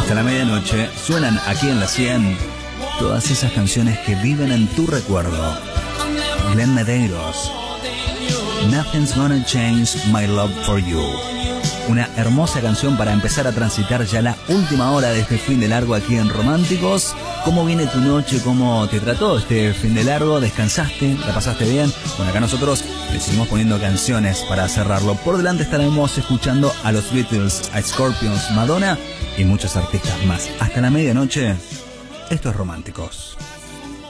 Hasta la medianoche suenan aquí en la 100 todas esas canciones que viven en tu recuerdo. Glenn Medeiros, Nothing's Gonna Change My Love For You. Una hermosa canción para empezar a transitar ya la última hora de este fin de largo aquí en Románticos. ¿Cómo viene tu noche? ¿Cómo te trató este fin de largo? ¿Descansaste? ¿La pasaste bien? Bueno, acá nosotros le seguimos poniendo canciones para cerrarlo. Por delante estaremos escuchando a los Beatles, a Scorpions, Madonna y muchos artistas más. Hasta la medianoche, esto es Románticos.